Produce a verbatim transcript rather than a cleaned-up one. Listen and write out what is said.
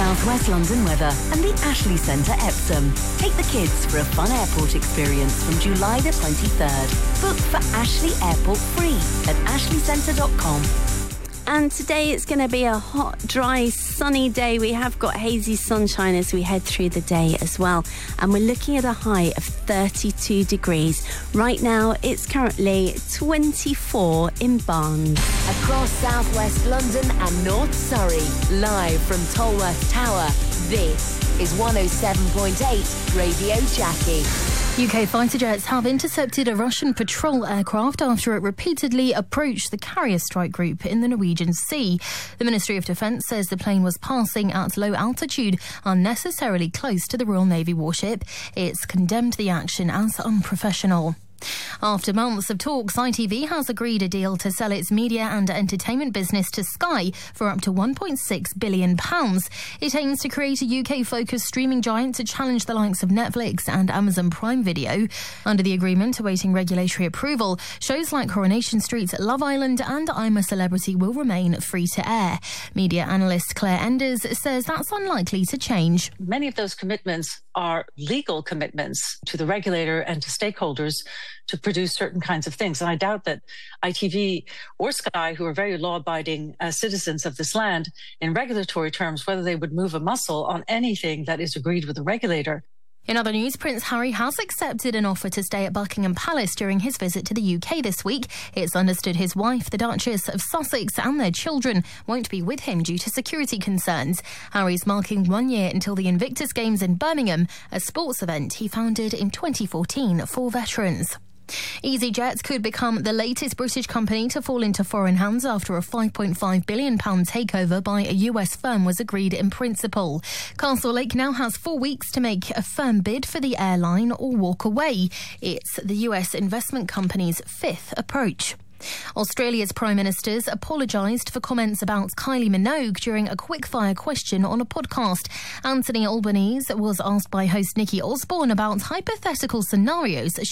South West London weather and the Ashley Centre Epsom. Take the kids for a fun airport experience from July the twenty-third. Book for Ashley Airport free at ashley centre dot com. And today it's going to be a hot, dry, sunny day. We have got hazy sunshine as we head through the day as well. And we're looking at a high of thirty-two degrees. Right now, it's currently twenty-four in Barnes. Across South West London and North Surrey, live from Tolworth Tower, this is one oh seven point eight Radio Jackie. U K fighter jets have intercepted a Russian patrol aircraft after it repeatedly approached the carrier strike group in the Norwegian Sea. The Ministry of Defence says the plane was passing at low altitude, unnecessarily close to the Royal Navy warship. It's condemned the action as unprofessional. After months of talks, I T V has agreed a deal to sell its media and entertainment business to Sky for up to one point six billion pounds. It aims to create a U K-focused streaming giant to challenge the likes of Netflix and Amazon Prime Video. Under the agreement, awaiting regulatory approval, shows like Coronation Street, Love Island and I'm a Celebrity will remain free to air. Media analyst Claire Enders says that's unlikely to change. Many of those commitments are legal commitments to the regulator and to stakeholders to produce certain kinds of things. And I doubt that I T V or Sky, who are very law-abiding uh, citizens of this land, in regulatory terms, whether they would move a muscle on anything that is agreed with the regulator. In other news, Prince Harry has accepted an offer to stay at Buckingham Palace during his visit to the U K this week. It's understood his wife, the Duchess of Sussex, and their children won't be with him due to security concerns. Harry's marking one year until the Invictus Games in Birmingham, a sports event he founded in twenty fourteen for veterans. EasyJet could become the latest British company to fall into foreign hands after a five point five billion pounds takeover by a U S firm was agreed in principle. Castlelake now has four weeks to make a firm bid for the airline or walk away. It's the U S investment company's fifth approach. Australia's Prime Minister's apologised for comments about Kylie Minogue during a quickfire question on a podcast. Anthony Albanese was asked by host Nikki Osborne about hypothetical scenarios